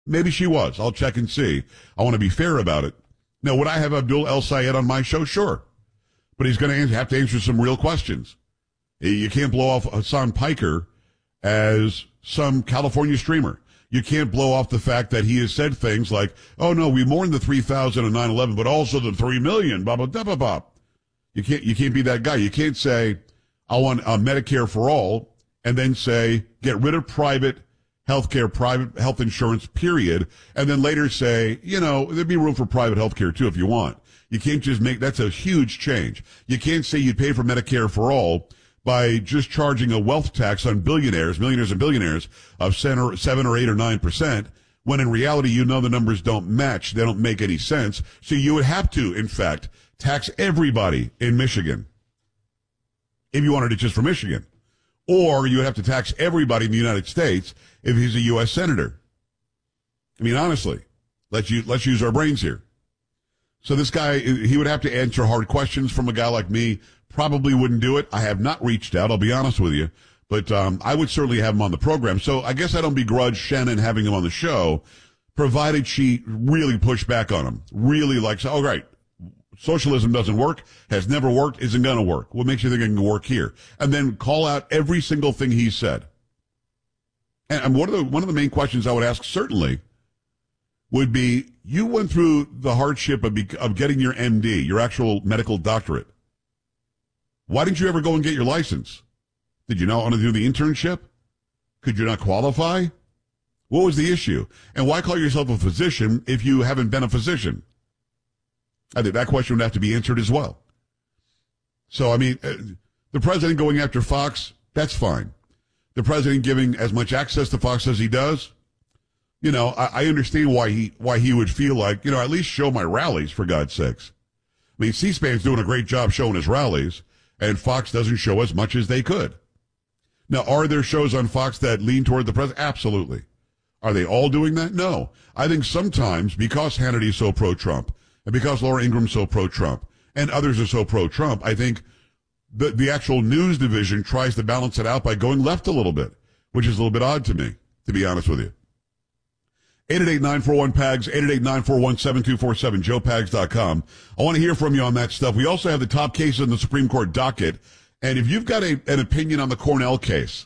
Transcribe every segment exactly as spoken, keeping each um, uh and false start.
Maybe she was. I'll check and see. I want to be fair about it. Now, would I have Abdul El Sayed on my show? Sure. But he's going to have to answer some real questions. You can't blow off Hassan Piker as some California streamer. You can't blow off the fact that he has said things like, oh, no, we mourned the three thousand and nine eleven, but also the three million, blah, blah, blah, blah, blah. You can't, you can't be that guy. You can't say, I want a Medicare for all, and then say, get rid of private healthcare, private health insurance, period, and then later say, you know, there'd be room for private healthcare, too, if you want. You can't just make, that's a huge change. You can't say you'd pay for Medicare for all by just charging a wealth tax on billionaires, millionaires and billionaires of seven or eight or nine percent, when in reality you know the numbers don't match. They don't make any sense. So you would have to, in fact, tax everybody in Michigan if you wanted it just for Michigan. Or you would have to tax everybody in the United States if he's a U S senator. I mean, honestly, let's use, let's use our brains here. So this guy, he would have to answer hard questions from a guy like me. Probably wouldn't do it. I have not reached out, I'll be honest with you. But um, I would certainly have him on the program. So I guess I don't begrudge Shannon having him on the show, provided she really pushed back on him. Really like, oh, right, socialism doesn't work, has never worked, isn't going to work. What makes you think it can work here? And then call out every single thing he said. And one of the, one of the main questions I would ask, certainly, would be, you went through the hardship of, of getting your M D, your actual medical doctorate. Why didn't you ever go and get your license? Did you not want to do the internship? Could you not qualify? What was the issue? And why call yourself a physician if you haven't been a physician? I think that question would have to be answered as well. So, I mean, uh, the president going after Fox, that's fine. The president giving as much access to Fox as he does, you know, I, I understand why he why he would feel like, you know, at least show my rallies, for God's sakes. I mean, C-SPAN's doing a great job showing his rallies, and Fox doesn't show as much as they could. Now, are there shows on Fox that lean toward the president? Absolutely. Are they all doing that? No. I think sometimes, because Hannity is so pro-Trump, and because Laura Ingram's so pro-Trump, and others are so pro-Trump, I think the, the actual news division tries to balance it out by going left a little bit, which is a little bit odd to me, to be honest with you. eight eight eight, nine four one, P A G S, eight eight eight, nine four one, seven two four seven, joe pags dot com. I want to hear from you on that stuff. We also have the top cases in the Supreme Court docket. And if you've got a, an opinion on the Cornell case,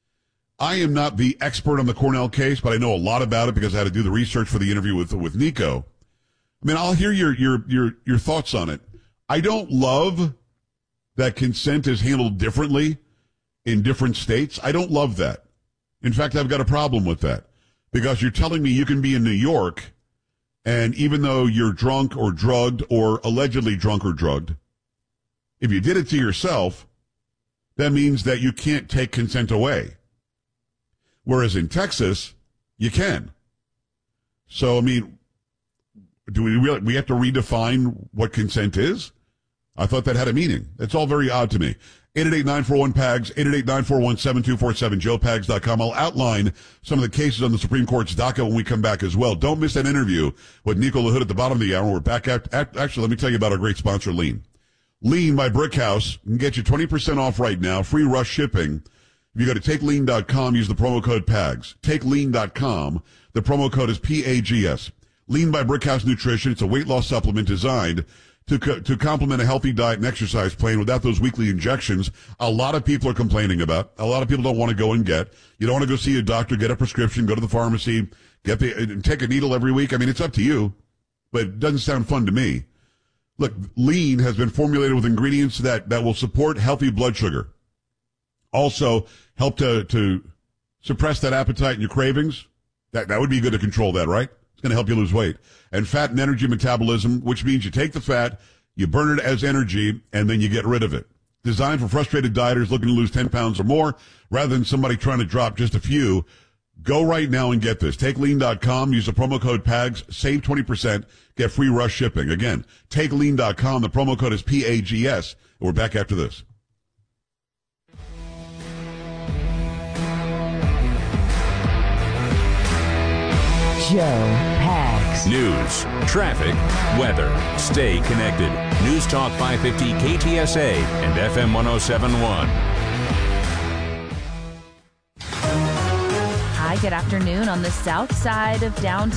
I am not the expert on the Cornell case, but I know a lot about it because I had to do the research for the interview with with Nico. I mean, I'll hear your your your your thoughts on it. I don't love that consent is handled differently in different states. I don't love that. In fact, I've got a problem with that. Because you're telling me you can be in New York, and even though you're drunk or drugged or allegedly drunk or drugged, if you did it to yourself, that means that you can't take consent away. Whereas in Texas, you can. So, I mean, do we really, we have to redefine what consent is? I thought that had a meaning. It's all very odd to me. eight eight eight, nine four one, P A G S, eight eight eight, nine four one, seven two four seven, joe pags dot com. I'll outline some of the cases on the Supreme Court's docket when we come back as well. Don't miss that interview with Nico LaHood at the bottom of the hour. We're back at, at actually, let me tell you about our great sponsor, Lean. Lean by Brickhouse can get you twenty percent off right now, free rush shipping. If you go to take lean dot com, use the promo code P A G S. take lean dot com, the promo code is P A G S. Lean by Brickhouse Nutrition, it's a weight loss supplement designed to co- to complement a healthy diet and exercise plan without those weekly injections a lot of people are complaining about. A lot of people don't want to go and get. You don't want to go see a doctor, get a prescription, go to the pharmacy, get the, and take a needle every week. I mean, it's up to you, but it doesn't sound fun to me. Look, Lean has been formulated with ingredients that, that will support healthy blood sugar. Also, help to, to suppress that appetite and your cravings. That, that would be good to control that, right? It's going to help you lose weight. And fat and energy metabolism, which means you take the fat, you burn it as energy, and then you get rid of it. Designed for frustrated dieters looking to lose ten pounds or more, rather than somebody trying to drop just a few. Go right now and get this. take lean dot com, use the promo code P A G S, save twenty percent, get free rush shipping. Again, take lean dot com, the promo code is P A G S. And we're back after this. Joe Pags. News, traffic, weather. Stay connected. News Talk five fifty K T S A and F M one oh seven point one. Hi, good afternoon. On the south side of downtown